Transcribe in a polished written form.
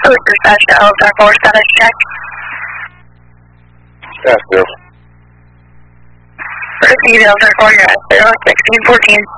Post dispatch to Ellsworth 4 status check. Staff bill. Proceed Ellsworth 4, you're at 01614.